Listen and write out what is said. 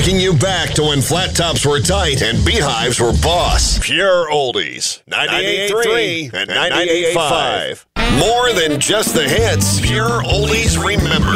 Taking you back to when flat tops were tight and beehives were boss. Pure Oldies. 98.3 and 98.5. More than just the hits. Pure Oldies remember.